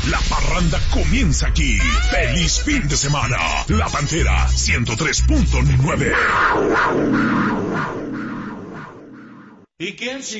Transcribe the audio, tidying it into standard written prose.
La parranda comienza aquí. ¡Feliz fin de semana! La Pantera 103.9. ¿Y quién sigue?